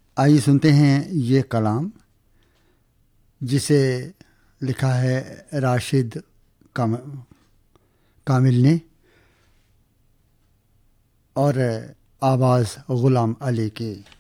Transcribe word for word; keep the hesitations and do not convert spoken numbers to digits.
आइए सुनते हैं ये कलाम जिसे लिखा है राशिद काम, कामिल ने और आवाज़ गुलाम अली की।